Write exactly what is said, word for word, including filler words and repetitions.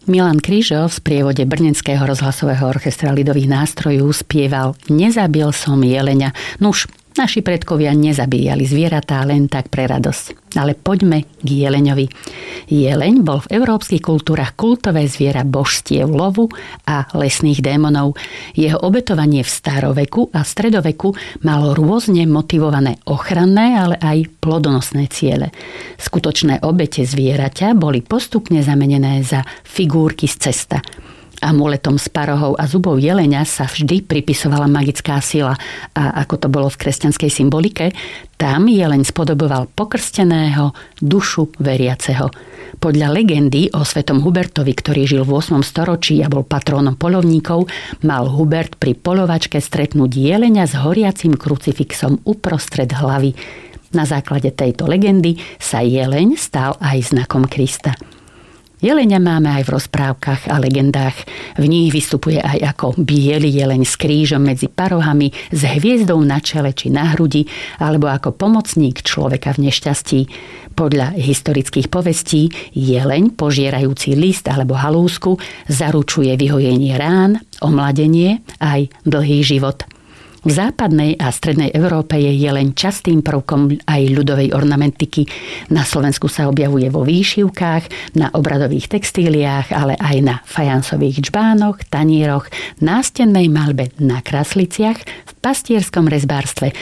Milan Kryžov v sprievode Brněnského rozhlasového orchestra ľudových nástrojov spieval Nezabil som jeleňa. Nuž, naši predkovia nezabíjali zvieratá len tak pre radosť. Ale poďme k jeleňovi. Jeleň bol v európskych kultúrach kultové zviera božstiev lovu a lesných démonov. Jeho obetovanie v staroveku a stredoveku malo rôzne motivované ochranné, ale aj plodonosné ciele. Skutočné obete zvieraťa boli postupne zamenené za figurky z cesta. Amuletom z parohov a zubov jeleňa sa vždy pripisovala magická sila a ako to bolo v kresťanskej symbolike, tam jeleň spodoboval pokrsteného, dušu veriaceho. Podľa legendy o svetom Hubertovi, ktorý žil v ôsmom storočí a bol patrónom poľovníkov, mal Hubert pri poľovačke stretnúť jeleňa s horiacim krucifixom uprostred hlavy. Na základe tejto legendy sa jeleň stal aj znakom Krista. Jeleňa máme aj v rozprávkach a legendách. V nich vystupuje aj ako biely jeleň s krížom medzi parohami, s hviezdou na čele či na hrudi, alebo ako pomocník človeka v nešťastí. Podľa historických povestí jeleň, požierajúci list alebo halúsku, zaručuje vyhojenie rán, omladenie aj dlhý život. V západnej a strednej Európe je jeleň častým prvkom aj ľudovej ornamentiky. Na Slovensku sa objavuje vo výšivkách, na obradových textíliách, ale aj na fajansových džbánoch, tanieroch, nástennej maľbe na krasliciach, v pastierskom rezbárstve